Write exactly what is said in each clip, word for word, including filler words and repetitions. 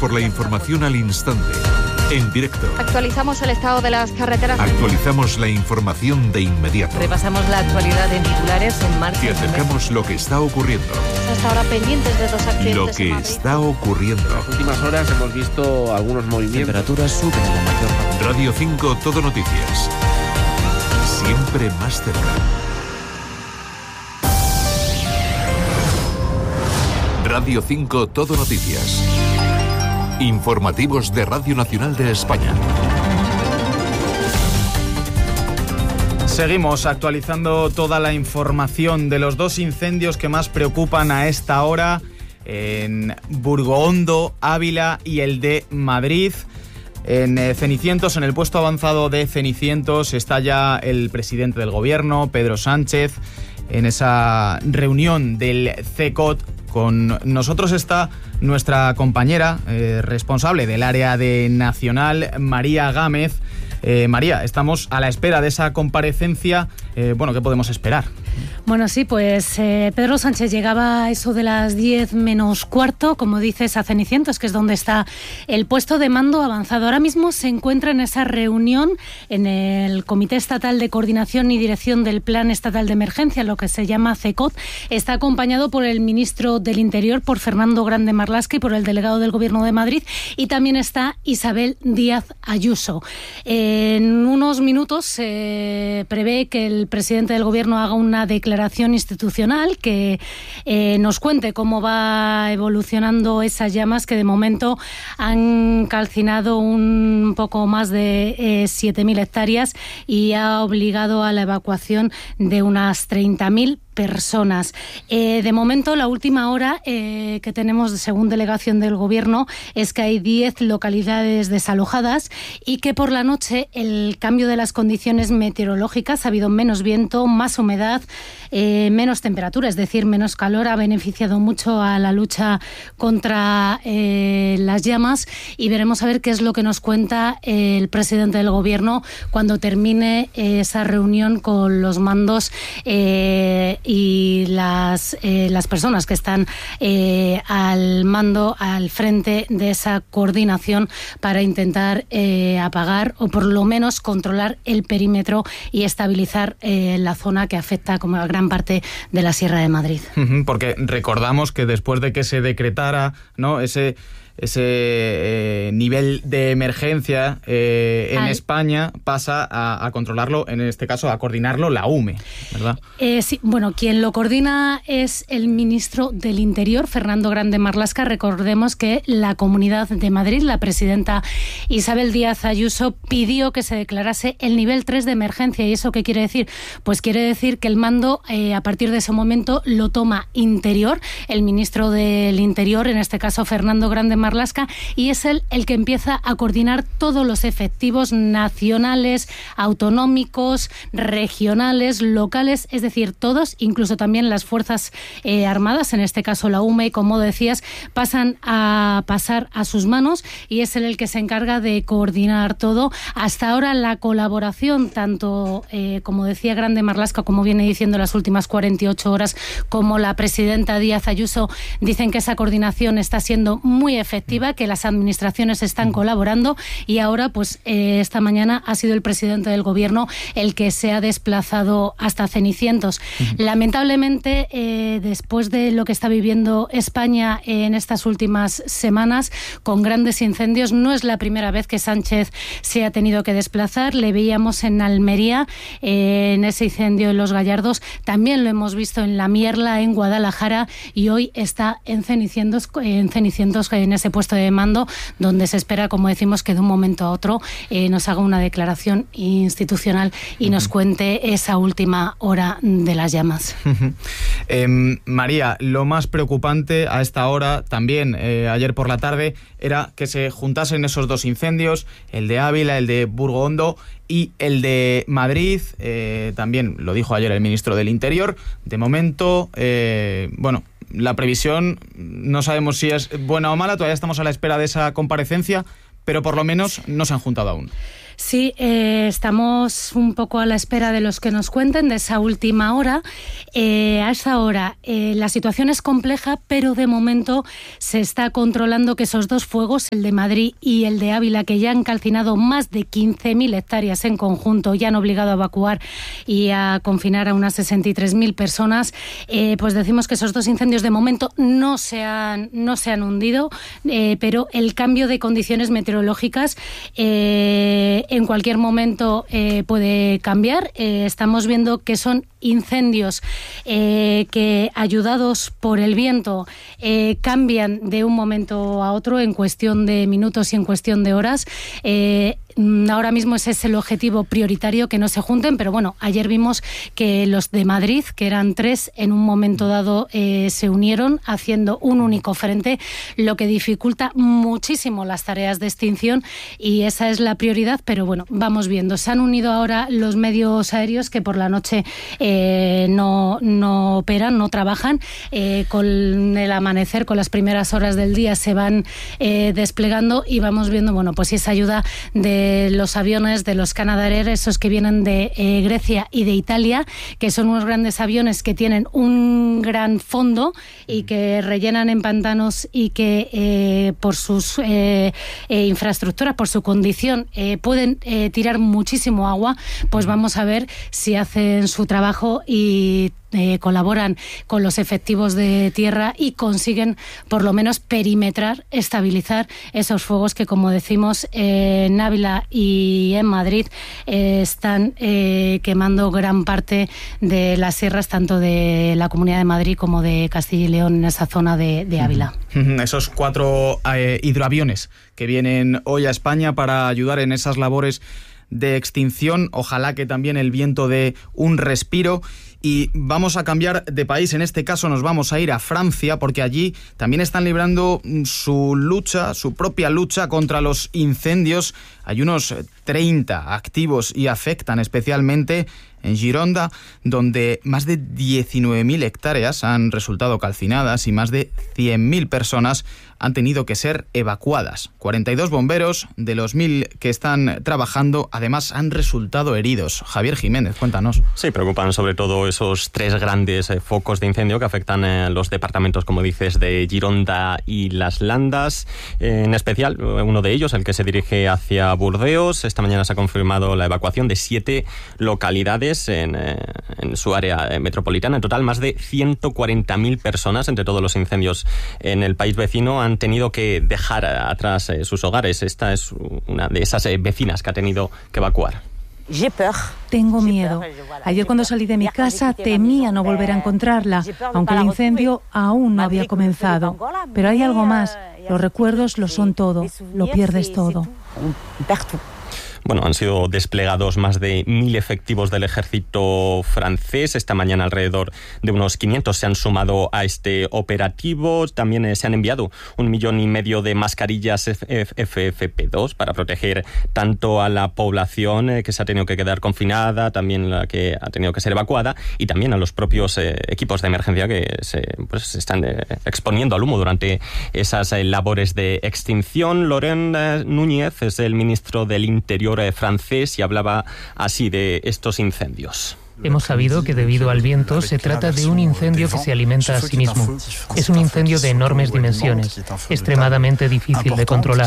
por la información al instante, en directo. Actualizamos el estado de las carreteras. Actualizamos la información de inmediato. Repasamos la actualidad en titulares en marcha. Te acercamos lo que está ocurriendo. Hasta ahora pendientes de dos accidentes. Lo que está ocurriendo. En las últimas horas hemos visto algunos movimientos. Temperaturas suben en la mayor parte. Radio cinco Todo Noticias. Siempre más cerca. Radio cinco Todo Noticias. Informativos de Radio Nacional de España. Seguimos actualizando toda la información de los dos incendios que más preocupan a esta hora en Burgoondo, Ávila y el de Madrid. En eh, Cenicientos, en el puesto avanzado de Cenicientos, está ya el presidente del gobierno, Pedro Sánchez, en esa reunión del C E C O T. Con nosotros está nuestra compañera eh, responsable del área de Nacional, María Gámez. Eh, María, estamos a la espera de esa comparecencia. Eh, bueno, ¿qué podemos esperar? Bueno, sí, pues eh, Pedro Sánchez llegaba a eso de las diez menos cuarto, como dices, a Cenicientos, que es donde está el puesto de mando avanzado. Ahora mismo se encuentra en esa reunión en el Comité Estatal de Coordinación y Dirección del Plan Estatal de Emergencia, lo que se llama C E C O T. Está acompañado por el ministro del Interior, por Fernando Grande Marlaska, y por el delegado del Gobierno de Madrid, y también está Isabel Díaz Ayuso. En unos minutos se prevé que el presidente del Gobierno haga una declaración institucional que eh, nos cuente cómo va evolucionando esas llamas que de momento han calcinado un poco más de eh, siete mil hectáreas y ha obligado a la evacuación de unas treinta mil personas. Eh, de momento, la última hora eh, que tenemos, según delegación del Gobierno, es que hay diez localidades desalojadas y que por la noche el cambio de las condiciones meteorológicas, ha habido menos viento, más humedad, eh, menos temperatura, es decir, menos calor, ha beneficiado mucho a la lucha contra eh, las llamas, y veremos a ver qué es lo que nos cuenta eh, el presidente del Gobierno cuando termine eh, esa reunión con los mandos eh, y las, eh, las personas que están eh, al mando, al frente de esa coordinación para intentar eh, apagar o por lo menos controlar el perímetro y estabilizar eh, la zona que afecta como a gran parte de la Sierra de Madrid. Porque recordamos que después de que se decretara, ¿no?, ese... ese eh, nivel de emergencia eh, en Al... España pasa a, a controlarlo, en este caso a coordinarlo la U M E, ¿verdad? Eh, sí, bueno, quien lo coordina es el ministro del Interior, Fernando Grande Marlaska. Recordemos que la Comunidad de Madrid, la presidenta Isabel Díaz Ayuso, pidió que se declarase el nivel tres de emergencia. ¿Y eso qué quiere decir? Pues quiere decir que el mando eh, a partir de ese momento lo toma Interior, el ministro del Interior, en este caso Fernando Grande Marlaska, y es él el que empieza a coordinar todos los efectivos nacionales, autonómicos, regionales, locales, es decir, todos, incluso también las Fuerzas eh, Armadas, en este caso la U M E, como decías, pasan a pasar a sus manos, y es él el que se encarga de coordinar todo. Hasta ahora la colaboración, tanto eh, como decía Grande Marlaska, como viene diciendo las últimas cuarenta y ocho horas, como la presidenta Díaz Ayuso, dicen que esa coordinación está siendo muy efectiva, que las administraciones están colaborando, y ahora pues eh, esta mañana ha sido el presidente del Gobierno el que se ha desplazado hasta Cenicientos. Uh-huh. Lamentablemente, eh, después de lo que está viviendo España en estas últimas semanas con grandes incendios, no es la primera vez que Sánchez se ha tenido que desplazar. Le veíamos en Almería, eh, en ese incendio en Los Gallardos, también lo hemos visto en La Mierla, en Guadalajara, y hoy está en Cenicientos, en Cenicientos en ese puesto de mando, donde se espera, como decimos, que de un momento a otro eh, nos haga una declaración institucional y uh-huh. nos cuente esa última hora de las llamas. Uh-huh. Eh, María, lo más preocupante a esta hora, también eh, ayer por la tarde, era que se juntasen esos dos incendios, el de Ávila, el de Burgoondo y el de Madrid. Eh, también lo dijo ayer el ministro del Interior. De momento, eh, bueno, la previsión no sabemos si es buena o mala, todavía estamos a la espera de esa comparecencia, pero por lo menos no se han juntado aún. Sí, eh, estamos un poco a la espera de los que nos cuenten de esa última hora. Eh, a esa hora eh, la situación es compleja, pero de momento se está controlando que esos dos fuegos, el de Madrid y el de Ávila, que ya han calcinado más de quince mil hectáreas en conjunto, ya han obligado a evacuar y a confinar a unas sesenta y tres mil personas, eh, pues decimos que esos dos incendios de momento no se han, no se han hundido, eh, pero el cambio de condiciones meteorológicas eh, en cualquier momento eh, puede cambiar. Eh, estamos viendo que son incendios eh, que, ayudados por el viento, eh, cambian de un momento a otro en cuestión de minutos y en cuestión de horas. Eh, Ahora mismo ese es el objetivo prioritario, que no se junten, pero bueno, ayer vimos que los de Madrid, que eran tres, en un momento dado eh, se unieron haciendo un único frente, lo que dificulta muchísimo las tareas de extinción, y esa es la prioridad, pero bueno, vamos viendo. Se han unido ahora los medios aéreos, que por la noche eh, no, no operan, no trabajan, eh, con el amanecer, con las primeras horas del día se van eh, desplegando, y vamos viendo, bueno, pues esa ayuda de los aviones de los Canadair, esos que vienen de eh, Grecia y de Italia, que son unos grandes aviones que tienen un gran fondo y que rellenan en pantanos, y que eh, por sus eh, eh, infraestructuras, por su condición, eh, pueden eh, tirar muchísimo agua. Pues vamos a ver si hacen su trabajo y Eh, colaboran con los efectivos de tierra y consiguen por lo menos perimetrar, estabilizar esos fuegos que, como decimos, eh, en Ávila y en Madrid eh, están eh, quemando gran parte de las sierras, tanto de la Comunidad de Madrid como de Castilla y León, en esa zona de, de Ávila. Esos cuatro eh, hidroaviones que vienen hoy a España para ayudar en esas labores de extinción. Ojalá que también el viento dé un respiro. Y vamos a cambiar de país. En este caso nos vamos a ir a Francia, porque allí también están librando su lucha, su propia lucha contra los incendios. Hay unos treinta activos y afectan especialmente en Gironda, donde más de diecinueve mil hectáreas han resultado calcinadas y más de cien mil personas han tenido que ser evacuadas. cuarenta y dos bomberos de los mil que están trabajando, además, han resultado heridos. Javier Jiménez, cuéntanos. Sí, preocupan sobre todo esos tres grandes eh, focos de incendio que afectan a eh, los departamentos, como dices, de Gironda y Las Landas. Eh, en especial, uno de ellos, el que se dirige hacia Burdeos. Esta mañana se ha confirmado la evacuación de siete localidades en, eh, en su área eh, metropolitana. En total, más de ciento cuarenta mil personas, entre todos los incendios en el país vecino, han tenido que dejar atrás eh, sus hogares. Esta es una de esas eh, vecinas que ha tenido que evacuar. Tengo miedo. Ayer, cuando salí de mi casa, temía no volver a encontrarla, aunque el incendio aún no había comenzado. Pero hay algo más. Los recuerdos lo son todo. Lo pierdes todo. Bueno, han sido desplegados más de mil efectivos del ejército francés. Esta mañana alrededor de unos quinientos se han sumado a este operativo. También eh, se han enviado un millón y medio de mascarillas F F P dos para proteger tanto a la población eh, que se ha tenido que quedar confinada, también la que ha tenido que ser evacuada, y también a los propios eh, equipos de emergencia que se, pues, se están eh, exponiendo al humo durante esas eh, labores de extinción. Laurent eh, Núñez es el ministro del Interior francés y hablaba así de estos incendios. Hemos sabido que debido al viento se trata de un incendio que se alimenta a sí mismo. Es un incendio de enormes dimensiones, extremadamente difícil de controlar.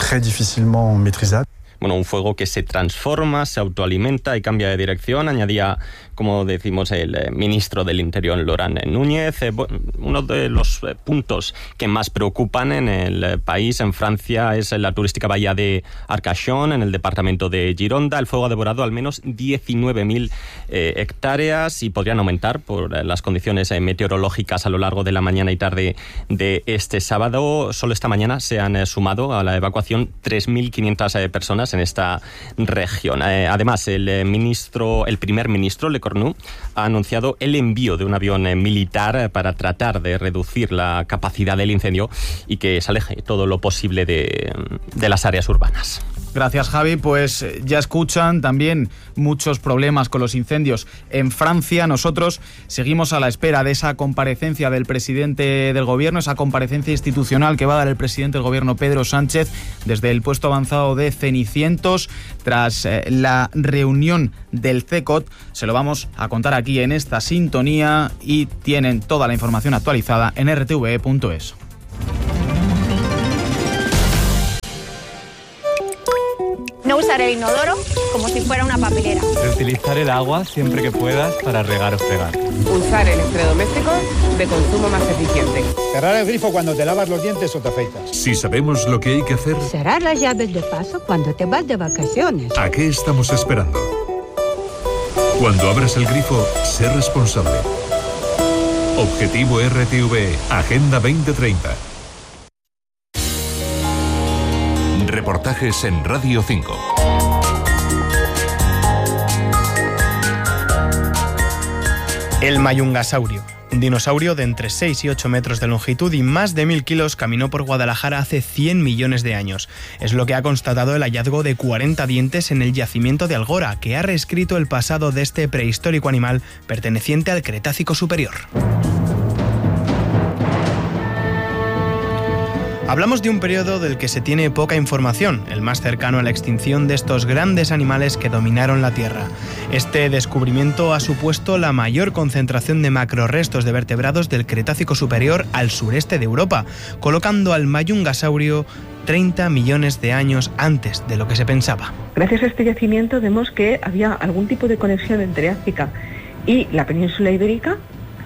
Bueno, un fuego que se transforma, se autoalimenta y cambia de dirección, añadía, como decimos, el eh, ministro del Interior, Laurent Núñez. Eh, uno de los eh, puntos que más preocupan en el eh, país, en Francia, es la turística bahía de Arcachon, en el departamento de Gironda. El fuego ha devorado al menos diecinueve mil eh, hectáreas y podrían aumentar por eh, las condiciones eh, meteorológicas a lo largo de la mañana y tarde de este sábado. Solo esta mañana se han eh, sumado a la evacuación tres mil quinientas eh, personas en esta región. Eh, además, el eh, ministro, el primer ministro Lecornu ha anunciado el envío de un avión eh, militar eh, para tratar de reducir la capacidad del incendio y que se aleje todo lo posible de, de las áreas urbanas. Gracias, Javi. Pues ya escuchan también muchos problemas con los incendios en Francia. Nosotros seguimos a la espera de esa comparecencia del presidente del gobierno, esa comparecencia institucional que va a dar el presidente del gobierno, Pedro Sánchez, desde el puesto avanzado de Cenicientos, tras eh, la reunión del C E C O T. Se lo vamos a contar aquí en esta sintonía y tienen toda la información actualizada en r t v e punto es. No usar el inodoro como si fuera una papelera. Reutilizar el agua siempre que puedas para regar o fregar. Usar electrodomésticos de consumo más eficiente. Cerrar el grifo cuando te lavas los dientes o te afeitas. Si sabemos lo que hay que hacer... Cerrar las llaves de paso cuando te vas de vacaciones. ¿A qué estamos esperando? Cuando abras el grifo, sé responsable. Objetivo R T V E, Agenda veinte treinta. Reportajes en Radio cinco. El mayungasaurio, un dinosaurio de entre seis y ocho metros de longitud y más de mil kilos, caminó por Guadalajara hace cien millones de años. Es lo que ha constatado el hallazgo de cuarenta dientes en el yacimiento de Algora, que ha reescrito el pasado de este prehistórico animal perteneciente al Cretácico superior. Hablamos de un periodo del que se tiene poca información, el más cercano a la extinción de estos grandes animales que dominaron la Tierra. Este descubrimiento ha supuesto la mayor concentración de macrorrestos de vertebrados del Cretácico superior al sureste de Europa, colocando al mayungasaurio treinta millones de años antes de lo que se pensaba. Gracias a este yacimiento vemos que había algún tipo de conexión entre África y la península ibérica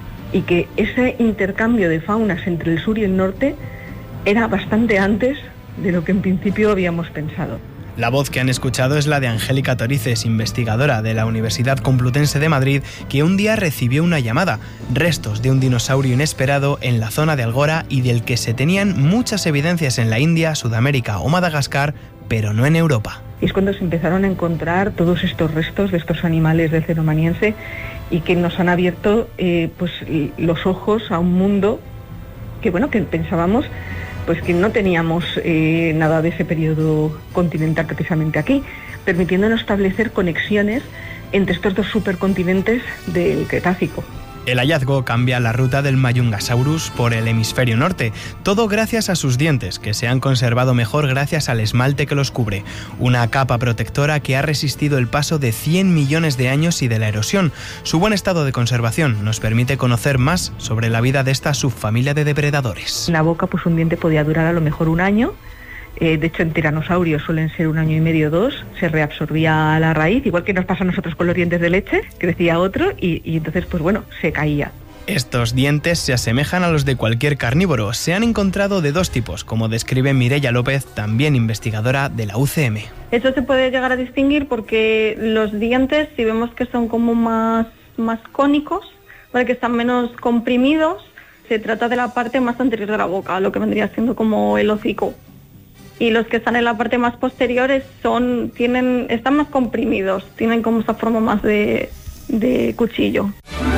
y que ese intercambio de faunas entre el sur y el norte era bastante antes de lo que en principio habíamos pensado. La voz que han escuchado es la de Angélica Torices, investigadora de la Universidad Complutense de Madrid, que un día recibió una llamada, restos de un dinosaurio inesperado en la zona de Algora y del que se tenían muchas evidencias en la India, Sudamérica o Madagascar, pero no en Europa. Y es cuando se empezaron a encontrar todos estos restos de estos animales del Cenomaniense y que nos han abierto eh, pues, los ojos a un mundo que, bueno, que pensábamos pues que no teníamos eh, nada de ese periodo continental precisamente aquí, permitiéndonos establecer conexiones entre estos dos supercontinentes del Cretácico. El hallazgo cambia la ruta del Mayungasaurus por el hemisferio norte, todo gracias a sus dientes, que se han conservado mejor gracias al esmalte que los cubre, una capa protectora que ha resistido el paso de cien millones de años y de la erosión. Su buen estado de conservación nos permite conocer más sobre la vida de esta subfamilia de depredadores. En la boca, pues un diente podía durar a lo mejor un año. Eh, de hecho, en tiranosaurios suelen ser un año y medio o dos, se reabsorbía la raíz, igual que nos pasa a nosotros con los dientes de leche, crecía otro y, y entonces, pues bueno, se caía. Estos dientes se asemejan a los de cualquier carnívoro. Se han encontrado de dos tipos, como describe Mireia López, también investigadora de la U C M. Eso se puede llegar a distinguir porque los dientes, si vemos que son como más, más cónicos, ¿vale?, que están menos comprimidos, se trata de la parte más anterior de la boca, lo que vendría siendo como el hocico. Y los que están en la parte más posterior son, tienen, están más comprimidos, tienen como esa forma más de, de cuchillo.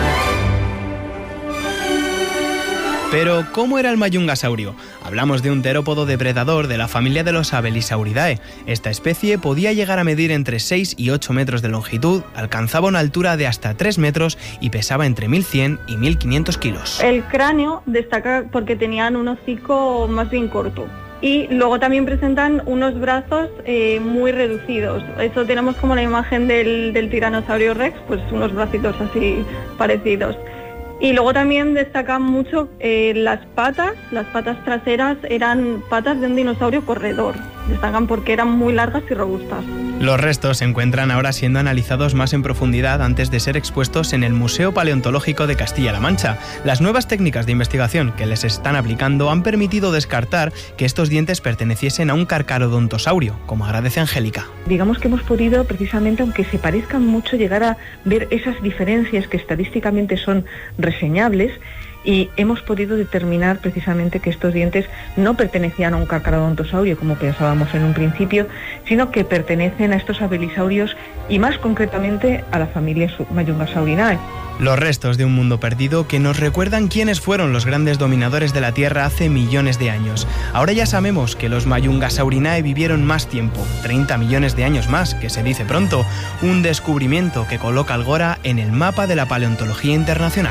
Pero, ¿cómo era el mayungasaurio? Hablamos de un terópodo depredador de la familia de los Abelisauridae. Esta especie podía llegar a medir entre seis y ocho metros de longitud, alcanzaba una altura de hasta tres metros y pesaba entre mil cien y mil quinientos kilos. El cráneo destaca porque tenían un hocico más bien corto. Y luego también presentan unos brazos eh, muy reducidos. Eso tenemos como la imagen del, del tiranosaurio rex, pues unos bracitos así parecidos. Y luego también destacan mucho eh, las patas, las patas traseras eran patas de un dinosaurio corredor. Destacan porque eran muy largas y robustas. Los restos se encuentran ahora siendo analizados más en profundidad antes de ser expuestos en el Museo Paleontológico de Castilla-La Mancha. Las nuevas técnicas de investigación que les están aplicando han permitido descartar que estos dientes perteneciesen a un carcarodontosaurio, como agradece Angélica. Digamos que hemos podido, precisamente, aunque se parezcan mucho, llegar a ver esas diferencias que estadísticamente son reseñables, y hemos podido determinar precisamente que estos dientes no pertenecían a un carcarodontosaurio como pensábamos en un principio, sino que pertenecen a estos abelisaurios y más concretamente a la familia Mayungasaurinae. Los restos de un mundo perdido que nos recuerdan quiénes fueron los grandes dominadores de la Tierra hace millones de años. Ahora ya sabemos que los Mayungasaurinae vivieron más tiempo, treinta millones de años más, que se dice pronto, un descubrimiento que coloca al Gora en el mapa de la paleontología internacional.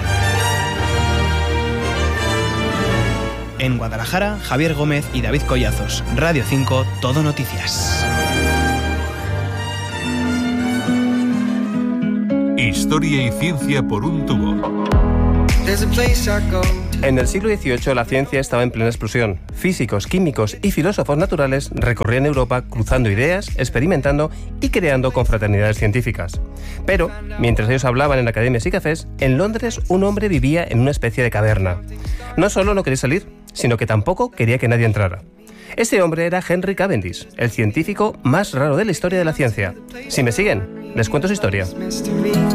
En Guadalajara, Javier Gómez y David Collazos, Radio cinco, Todo Noticias. Historia y ciencia por un tubo. En el siglo dieciocho la ciencia estaba en plena explosión. Físicos, químicos y filósofos naturales recorrían Europa cruzando ideas, experimentando y creando confraternidades científicas. Pero, mientras ellos hablaban en academias y cafés, en Londres un hombre vivía en una especie de caverna. No solo no quería salir, sino que tampoco quería que nadie entrara. Este hombre era Henry Cavendish, el científico más raro de la historia de la ciencia. Si me siguen, les cuento su historia.